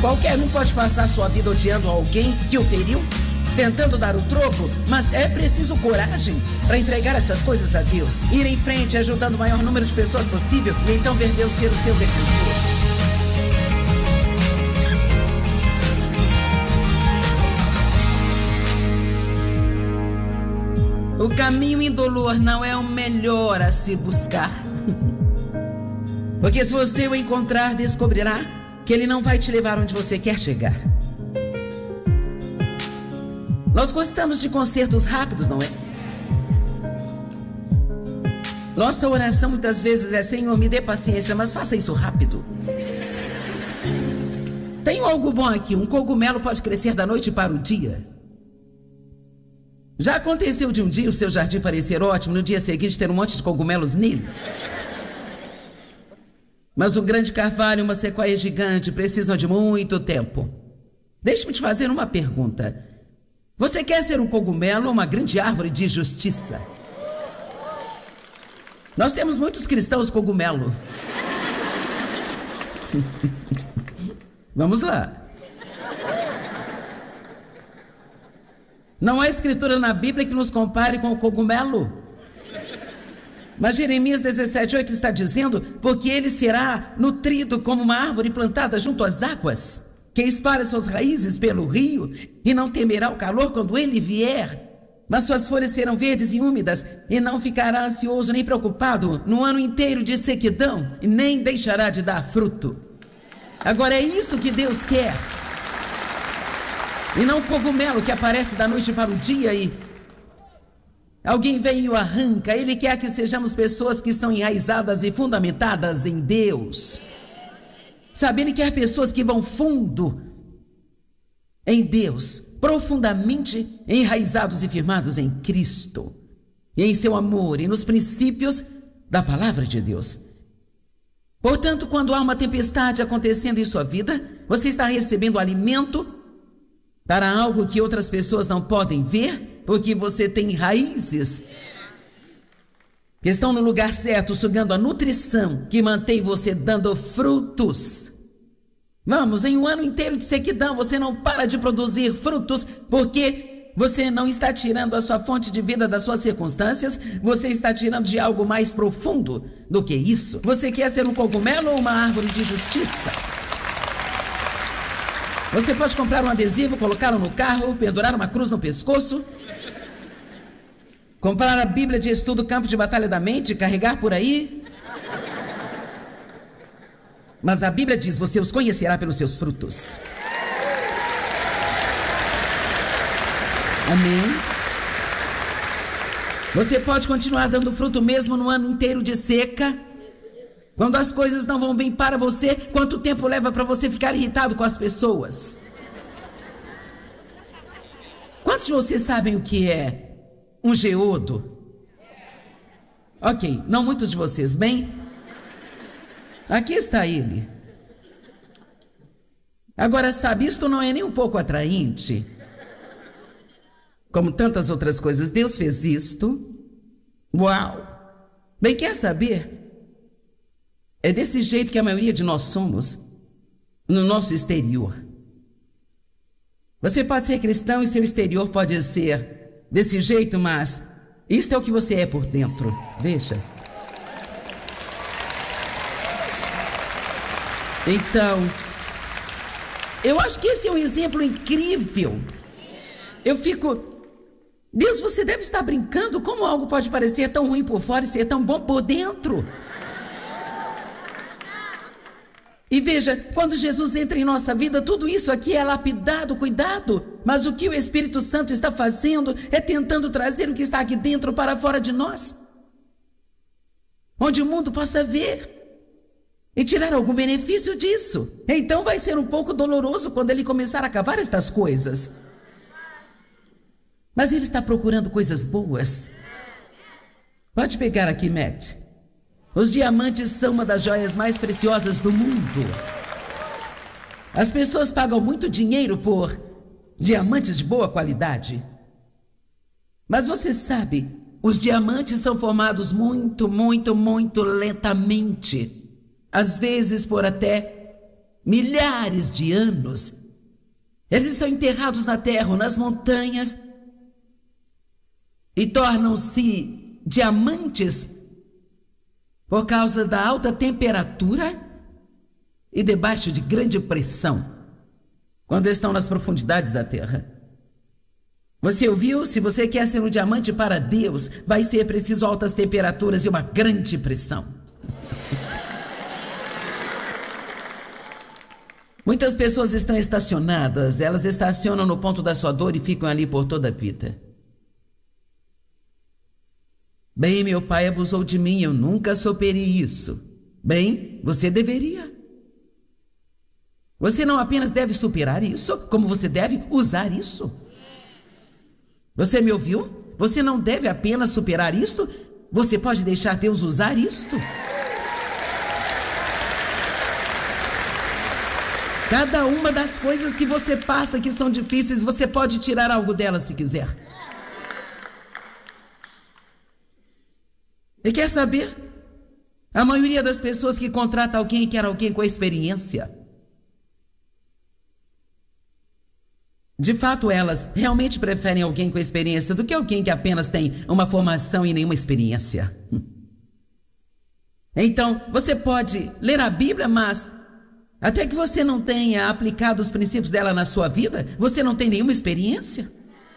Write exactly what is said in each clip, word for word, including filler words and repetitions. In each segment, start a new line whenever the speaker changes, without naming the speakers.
Qualquer um pode passar sua vida odiando alguém que o feriu, tentando dar o troco, mas é preciso coragem para entregar essas coisas a Deus. Ir em frente, ajudando o maior número de pessoas possível e então ver Deus ser o seu defensor. O caminho indolor não é o melhor a se buscar. Porque se você o encontrar, descobrirá que ele não vai te levar onde você quer chegar. Nós gostamos de concertos rápidos, não é? Nossa oração muitas vezes é: Senhor, me dê paciência, mas faça isso rápido. Tenho algo bom aqui, um cogumelo pode crescer da noite para o dia. Já aconteceu de um dia o seu jardim parecer ótimo, no dia seguinte ter um monte de cogumelos nele? Mas um grande carvalho e uma sequoia gigante precisam de muito tempo. Deixe-me te fazer uma pergunta. Você quer ser um cogumelo ou uma grande árvore de justiça? Nós temos muitos cristãos cogumelo. Vamos lá. Não há escritura na Bíblia que nos compare com o cogumelo. Mas Jeremias dezessete, oito está dizendo: porque ele será nutrido como uma árvore plantada junto às águas, que espalha suas raízes pelo rio e não temerá o calor quando ele vier. Mas suas folhas serão verdes e úmidas e não ficará ansioso nem preocupado no ano inteiro de sequidão e nem deixará de dar fruto. Agora é isso que Deus quer. E não o cogumelo que aparece da noite para o dia e alguém vem e o arranca. Ele quer que sejamos pessoas que são enraizadas e fundamentadas em Deus. Sabe, ele quer pessoas que vão fundo em Deus, profundamente enraizados e firmados em Cristo, e em seu amor e nos princípios da palavra de Deus. Portanto, quando há uma tempestade acontecendo em sua vida, você está recebendo alimento para algo que outras pessoas não podem ver, porque você tem raízes que estão no lugar certo, sugando a nutrição que mantém você dando frutos. Vamos, em um ano inteiro de sequidão, você não para de produzir frutos, porque você não está tirando a sua fonte de vida das suas circunstâncias, você está tirando de algo mais profundo do que isso. Você quer ser um cogumelo ou uma árvore de justiça? Você pode comprar um adesivo, colocá-lo no carro, pendurar uma cruz no pescoço, comprar a Bíblia de estudo Campo de Batalha da Mente, carregar por aí. Mas a Bíblia diz: você os conhecerá pelos seus frutos. Amém? Você pode continuar dando fruto mesmo no ano inteiro de seca. Quando as coisas não vão bem para você, quanto tempo leva para você ficar irritado com as pessoas? Quantos de vocês sabem o que é um geodo? Ok, não muitos de vocês. Bem, aqui está ele. Agora, sabe, isto não é nem um pouco atraente. Como tantas outras coisas, Deus fez isto. Uau! Bem, quer saber? É desse jeito que a maioria de nós somos no nosso exterior. Você pode ser cristão e seu exterior pode ser desse jeito, mas isto é o que você é por dentro. Veja. Então, eu acho que esse é um exemplo incrível. Eu fico... Deus, você deve estar brincando. Como algo pode parecer tão ruim por fora e ser tão bom por dentro? E veja, quando Jesus entra em nossa vida, tudo isso aqui é lapidado, cuidado. Mas o que o Espírito Santo está fazendo é tentando trazer o que está aqui dentro para fora de nós, onde o mundo possa ver e tirar algum benefício disso. Então vai ser um pouco doloroso quando ele começar a cavar estas coisas. Mas ele está procurando coisas boas. Pode pegar aqui, Matt. Os diamantes são uma das joias mais preciosas do mundo. As pessoas pagam muito dinheiro por diamantes de boa qualidade. Mas você sabe, os diamantes são formados muito, muito, muito lentamente. Às vezes por até milhares de anos. Eles estão enterrados na terra ou nas montanhas e tornam-se diamantes por causa da alta temperatura e debaixo de grande pressão, quando estão nas profundidades da terra. Você ouviu? Se você quer ser um diamante para Deus, vai ser preciso altas temperaturas e uma grande pressão. Muitas pessoas estão estacionadas, elas estacionam no ponto da sua dor e ficam ali por toda a vida. Bem, meu pai abusou de mim, eu nunca superei isso. Bem, você deveria. Você não apenas deve superar isso, como você deve usar isso. Você me ouviu? Você não deve apenas superar isto, você pode deixar Deus usar isto. Cada uma das coisas que você passa que são difíceis, você pode tirar algo delas se quiser. E quer saber? A maioria das pessoas que contrata alguém quer alguém com experiência. De fato, elas realmente preferem alguém com experiência do que alguém que apenas tem uma formação e nenhuma experiência. Então, você pode ler a Bíblia, mas até que você não tenha aplicado os princípios dela na sua vida, você não tem nenhuma experiência.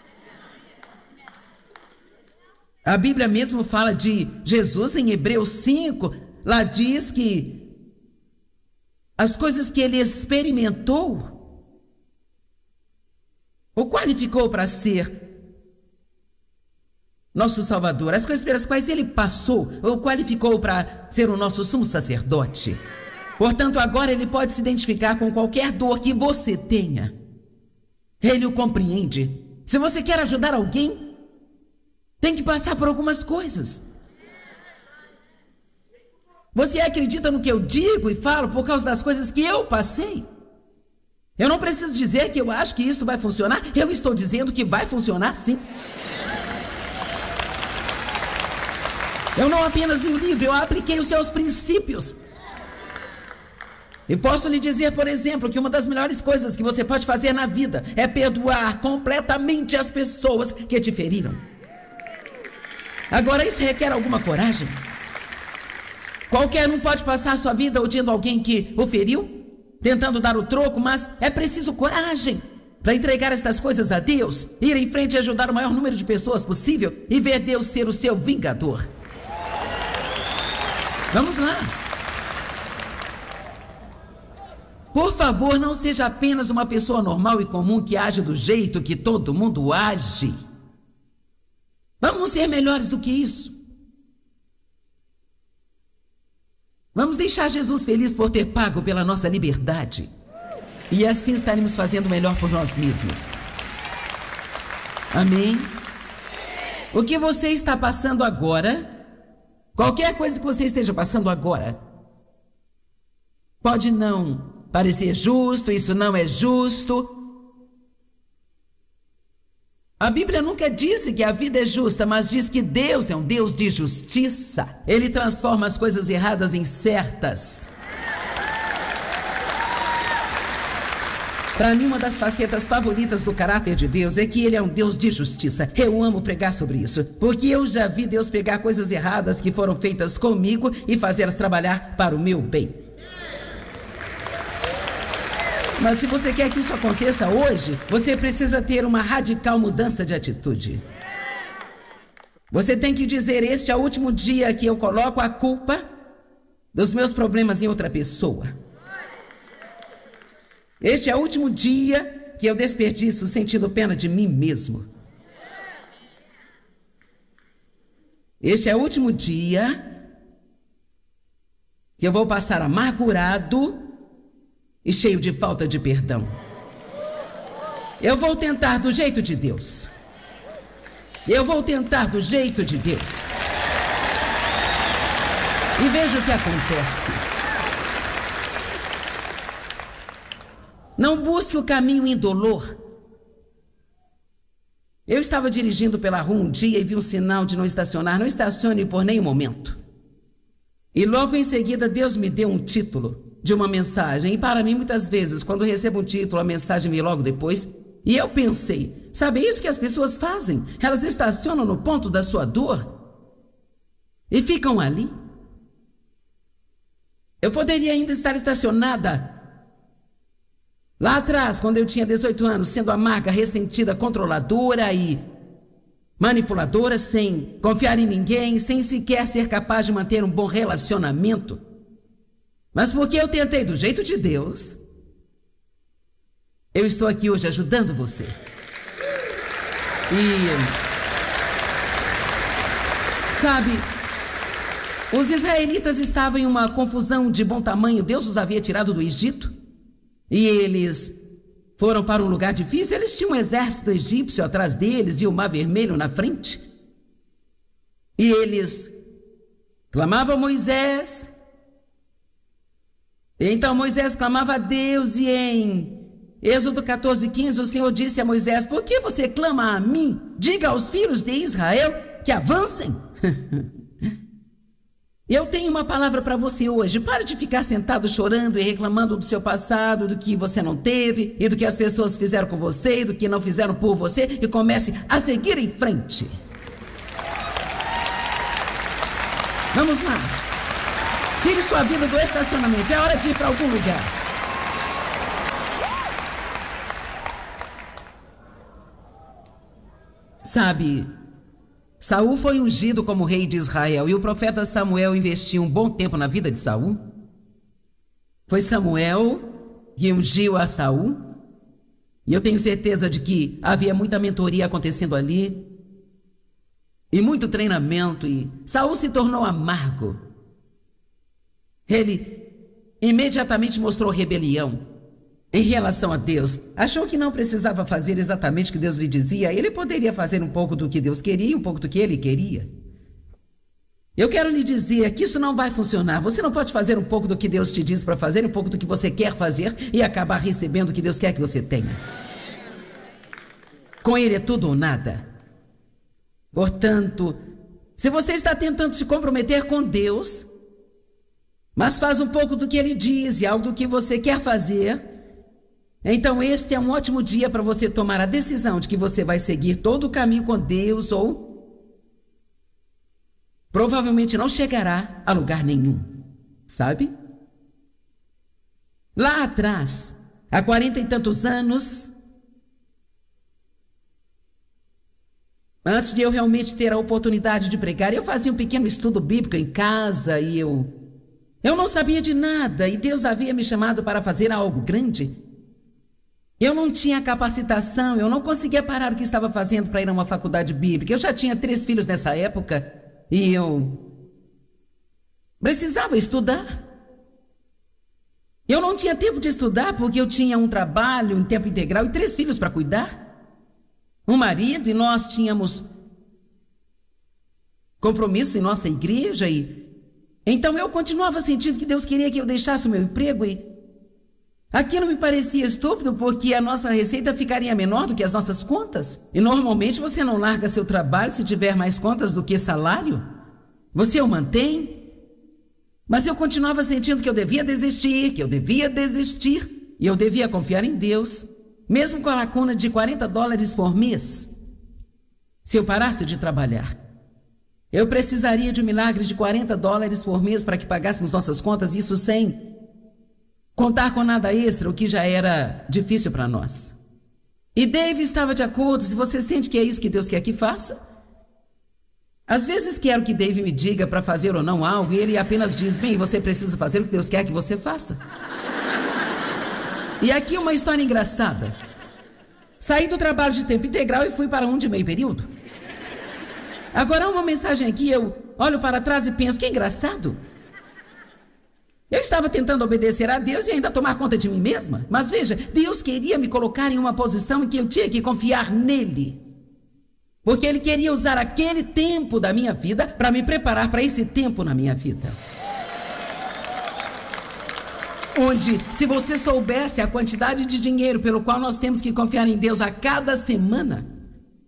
A Bíblia mesmo fala de Jesus em Hebreus cinco. Lá diz que as coisas que ele experimentou o qualificou para ser nosso Salvador. As coisas pelas quais ele passou o qualificou para ser o nosso sumo sacerdote. Portanto, agora ele pode se identificar com qualquer dor que você tenha. Ele o compreende. Se você quer ajudar alguém, tem que passar por algumas coisas. Você acredita no que eu digo e falo por causa das coisas que eu passei? Eu não preciso dizer que eu acho que isso vai funcionar. Eu estou dizendo que vai funcionar sim. Eu não apenas li o livro, eu apliquei os seus princípios. E posso lhe dizer, por exemplo, que uma das melhores coisas que você pode fazer na vida é perdoar completamente as pessoas que te feriram. Agora, isso requer alguma coragem. Qualquer um pode passar a sua vida odiando alguém que o feriu, tentando dar o troco, mas é preciso coragem para entregar estas coisas a Deus, ir em frente e ajudar o maior número de pessoas possível e ver Deus ser o seu vingador. Vamos lá. Por favor, não seja apenas uma pessoa normal e comum que age do jeito que todo mundo age. Vamos ser melhores do que isso. Vamos deixar Jesus feliz por ter pago pela nossa liberdade. E assim estaremos fazendo o melhor por nós mesmos. Amém? O que você está passando agora, qualquer coisa que você esteja passando agora, pode não parecer justo, isso não é justo. A Bíblia nunca disse que a vida é justa, mas diz que Deus é um Deus de justiça. Ele transforma as coisas erradas em certas. Para mim, uma das facetas favoritas do caráter de Deus é que ele é um Deus de justiça. Eu amo pregar sobre isso, porque eu já vi Deus pegar coisas erradas que foram feitas comigo e fazê-las trabalhar para o meu bem. Mas se você quer que isso aconteça hoje, você precisa ter uma radical mudança de atitude. Você tem que dizer: este é o último dia que eu coloco a culpa dos meus problemas em outra pessoa. Este é o último dia que eu desperdiço sentindo pena de mim mesmo. Este é o último dia que eu vou passar amargurado e cheio de falta de perdão. Eu vou tentar do jeito de Deus. Eu vou tentar do jeito de Deus. E veja o que acontece. Não busque o caminho indolor. Eu estava dirigindo pela rua um dia e vi um sinal de não estacionar. Não estacione por nenhum momento. E logo em seguida Deus me deu um título de uma mensagem. E para mim, muitas vezes, quando recebo um título, a mensagem vem logo depois. E eu pensei, sabe, é isso que as pessoas fazem? Elas estacionam no ponto da sua dor e ficam ali. Eu poderia ainda estar estacionada lá atrás, quando eu tinha dezoito anos, sendo amarga, ressentida, controladora e manipuladora, sem confiar em ninguém, sem sequer ser capaz de manter um bom relacionamento. Mas porque eu tentei do jeito de Deus, eu estou aqui hoje ajudando você. E, sabe, os israelitas estavam em uma confusão de bom tamanho. Deus os havia tirado do Egito e eles foram para um lugar difícil. Eles tinham um exército egípcio atrás deles e o Mar Vermelho na frente. E eles clamavam a Moisés. Então Moisés clamava a Deus, e em Êxodo quatorze, quinze, o Senhor disse a Moisés: por que você clama a mim? Diga aos filhos de Israel que avancem. Eu tenho uma palavra para você hoje. Pare de ficar sentado chorando e reclamando do seu passado, do que você não teve, e do que as pessoas fizeram com você, e do que não fizeram por você, e comece a seguir em frente. Vamos lá. Tire sua vida do estacionamento. É hora de ir para algum lugar. Sabe, Saul foi ungido como rei de Israel e o profeta Samuel investiu um bom tempo na vida de Saul. Foi Samuel que ungiu a Saul. E eu tenho certeza de que havia muita mentoria acontecendo ali e muito treinamento, e Saul se tornou amargo. Ele imediatamente mostrou rebelião em relação a Deus. Achou que não precisava fazer exatamente o que Deus lhe dizia. Ele poderia fazer um pouco do que Deus queria e um pouco do que ele queria. Eu quero lhe dizer que isso não vai funcionar. Você não pode fazer um pouco do que Deus te diz para fazer, um pouco do que você quer fazer e acabar recebendo o que Deus quer que você tenha. Com ele é tudo ou nada. Portanto, se você está tentando se comprometer com Deus, mas faz um pouco do que ele diz e algo do que você quer fazer, então este é um ótimo dia para você tomar a decisão de que você vai seguir todo o caminho com Deus, ou provavelmente não chegará a lugar nenhum, sabe? Lá atrás, há quarenta e tantos anos, antes de eu realmente ter a oportunidade de pregar, eu fazia um pequeno estudo bíblico em casa e eu... Eu não sabia de nada e Deus havia me chamado para fazer algo grande. Eu não tinha capacitação, eu não conseguia parar o que estava fazendo para ir a uma faculdade bíblica. Eu já tinha três filhos nessa época e eu precisava estudar. Eu não tinha tempo de estudar porque eu tinha um trabalho em tempo integral e três filhos para cuidar. Um marido, e nós tínhamos compromissos em nossa igreja e... Então eu continuava sentindo que Deus queria que eu deixasse o meu emprego e aquilo me parecia estúpido porque a nossa receita ficaria menor do que as nossas contas. E normalmente você não larga seu trabalho se tiver mais contas do que salário. Você o mantém. Mas eu continuava sentindo que eu devia desistir, que eu devia desistir. E eu devia confiar em Deus, mesmo com a lacuna de quarenta dólares por mês. Se eu parasse de trabalhar, eu precisaria de um milagre de quarenta dólares por mês para que pagássemos nossas contas, isso sem contar com nada extra, o que já era difícil para nós. E Dave estava de acordo. Se você sente que é isso que Deus quer que faça, às vezes quero que Dave me diga para fazer ou não algo, e ele apenas diz: bem, você precisa fazer o que Deus quer que você faça. E aqui uma história engraçada. Saí do trabalho de tempo integral e fui para um de meio período. Agora há uma mensagem aqui, eu olho para trás e penso: que engraçado. Eu estava tentando obedecer a Deus e ainda tomar conta de mim mesma. Mas veja, Deus queria me colocar em uma posição em que eu tinha que confiar nele. Porque ele queria usar aquele tempo da minha vida para me preparar para esse tempo na minha vida. Onde, se você soubesse a quantidade de dinheiro pelo qual nós temos que confiar em Deus a cada semana...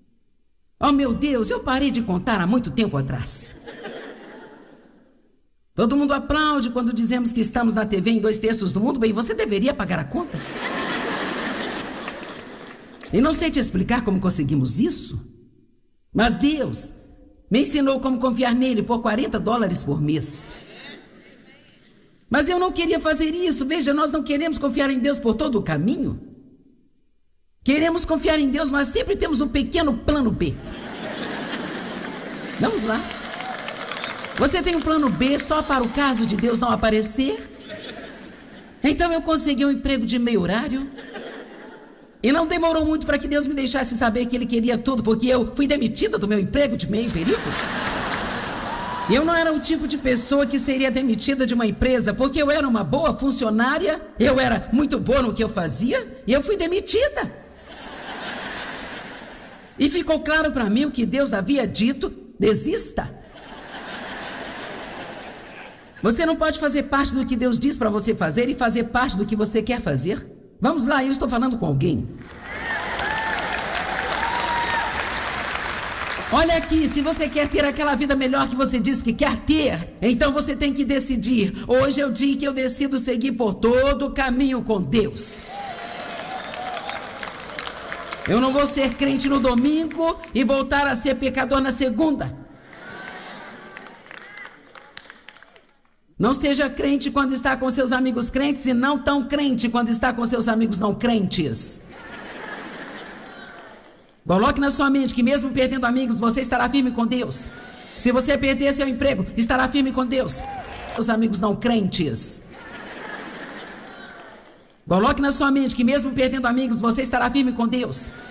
Oh, meu Deus, eu parei de contar há muito tempo atrás. Todo mundo aplaude quando dizemos que estamos na T V em dois terços do mundo. Bem, você deveria pagar a conta. E não sei te explicar como conseguimos isso, mas Deus me ensinou como confiar nele por quarenta dólares por mês. Mas eu não queria fazer isso. Veja, nós não queremos confiar em Deus por todo o caminho. Queremos confiar em Deus, mas sempre temos um pequeno plano B. Vamos lá. Você tem um plano B só para o caso de Deus não aparecer? Então eu consegui um emprego de meio horário. E não demorou muito para que Deus me deixasse saber que Ele queria tudo, porque eu fui demitida do meu emprego de meio período. Eu não era o tipo de pessoa que seria demitida de uma empresa, porque eu era uma boa funcionária, eu era muito boa no que eu fazia, e eu fui demitida. E ficou claro para mim o que Deus havia dito: desista. Você não pode fazer parte do que Deus diz para você fazer e fazer parte do que você quer fazer. Vamos lá, eu estou falando com alguém. Olha aqui, se você quer ter aquela vida melhor que você disse que quer ter, então você tem que decidir. Hoje é o dia que eu decido seguir por todo o caminho com Deus. Eu não vou ser crente no domingo e voltar a ser pecador na segunda. Não seja crente quando está com seus amigos crentes e não tão crente quando está com seus amigos não crentes. Coloque na sua mente que mesmo perdendo amigos, você estará firme com Deus. Se você perder seu emprego, estará firme com Deus. Seus amigos não crentes. Coloque na sua mente que mesmo perdendo amigos, você estará firme com Deus.